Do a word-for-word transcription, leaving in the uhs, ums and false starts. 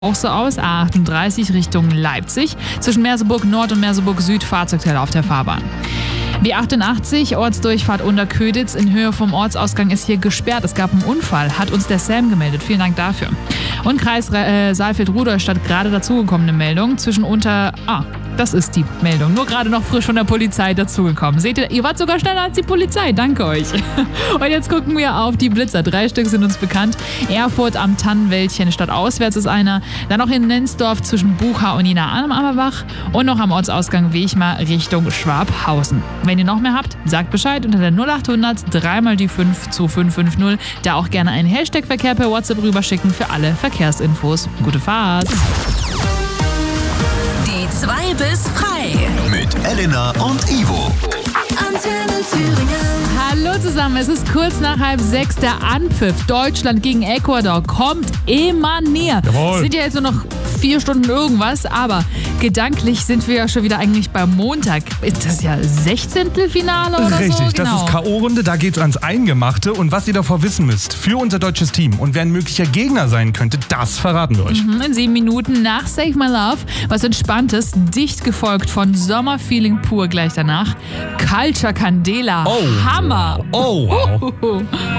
Auch so aus, A achtunddreißig Richtung Leipzig. Zwischen Merseburg Nord und Merseburg Süd Fahrzeugteile auf der Fahrbahn. B achtundachtzig, Ortsdurchfahrt Unterköditz in Höhe vom Ortsausgang ist hier gesperrt. Es gab einen Unfall, hat uns der Sam gemeldet. Vielen Dank dafür. Und Kreis äh, Saalfeld-Rudolstadt gerade dazugekommene Meldung zwischen unter... Ah, das ist die Meldung. Nur gerade noch frisch von der Polizei dazugekommen. Seht ihr, ihr wart sogar schneller als die Polizei. Danke euch. Und jetzt gucken wir auf die Blitzer. Drei Stück sind uns bekannt. Erfurt am Tannenwäldchen stadtauswärts ist einer. Dann noch in Nenzdorf zwischen Bucha und Nina am Ammerbach. Und noch am Ortsausgang Wechmar Richtung Schwabhausen. Wenn ihr noch mehr habt, sagt Bescheid unter der null achthundert drei mal die fünf zu fünf fünf null. Da auch gerne einen Hashtag-Verkehr per WhatsApp rüberschicken für alle Verkehrsinfos. Gute Fahrt! Die zwei bis frei. Mit Elena und Ivo. Antenne Thüringen. Hallo zusammen, es ist kurz nach halb sechs. Der Anpfiff Deutschland gegen Ecuador kommt immer näher. Jawohl. Es sind ja jetzt nur noch vier Stunden irgendwas, aber gedanklich sind wir ja schon wieder eigentlich beim Montag. Ist das ja Sechzehntelfinale oder Richtig, so? das Genau. ist K O-Runde, da geht's ans Eingemachte. Und was ihr davor wissen müsst, für unser deutsches Team und wer ein möglicher Gegner sein könnte, das verraten wir euch. In sieben Minuten nach Save My Love, was Entspanntes, dicht gefolgt von Sommerfeeling pur gleich danach. Culture Candela, Oh. Hammer! Oh, wow. Uhuhu.